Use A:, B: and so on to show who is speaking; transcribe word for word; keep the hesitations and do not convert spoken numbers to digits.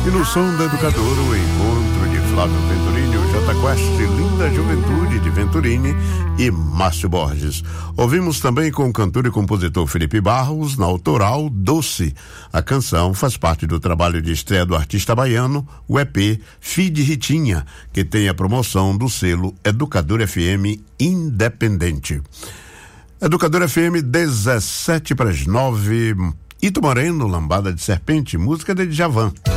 A: E no som da Educadora, o encontro de Flávio Venturini, o J Quest, Linda Juventude de Venturini e Márcio Borges. Ouvimos também com o cantor e compositor Felipe Barros, na autoral Doce. A canção faz parte do trabalho de estreia do artista baiano, o E P Fide Ritinha, que tem a promoção do selo Educadora F M Independente. Educadora F M, dezessete para as nove. Ito Moreno, Lambada de Serpente, música de Djavan.